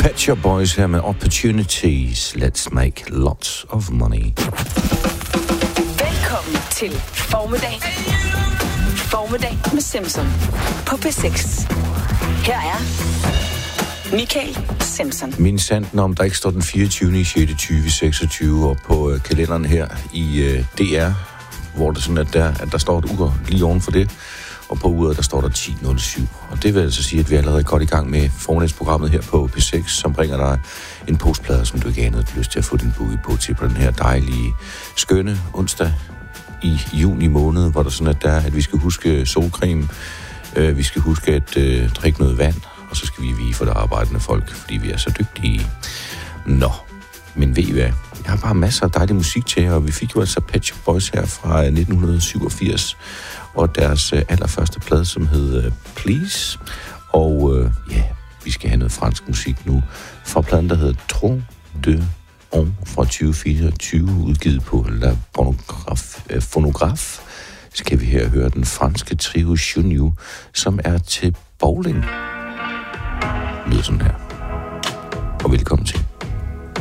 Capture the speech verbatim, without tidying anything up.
Pet Shop Boys her med Opportunities. Let's make lots of money. Velkommen til Formiddag. Formiddag med Simpson på P seks. Her er Michael Simpson. Min sanden om, der ikke står den fireogtyvende sjette tyve seksogtyve og på øh, kalenderen her i øh, D R, hvor det sådan, at der, at der står et ur lige oven for det, og på uret, der står der ti nul syv. Og det vil altså sige, at vi er allerede godt i gang med formiddagsprogrammet her på P seks, som bringer dig en postplade, som du ikke anede lyst til at få din boogie på til på den her dejlige, skønne onsdag i juni måned, hvor der sådan, at, der, at vi skal huske solcreme, øh, vi skal huske at øh, drikke noget vand, og så skal vi vige for det arbejdende folk, fordi vi er så dygtige. Nå, men ved I hvad? Jeg har bare masser af dejlig musik til, og vi fik jo altså Pet Shop Boys her fra nitten syvogfirs, og deres øh, allerførste plade, som hed øh, Please. Og øh, ja, vi skal have noget fransk musik nu fra pladen, der hedder Trop de On fra tyve fireogtyve, udgivet på La Phonograph. Øh, Phonograph. Skal vi her høre den franske trio Junio, som er til bowling. Lyder sådan her. Og velkommen til.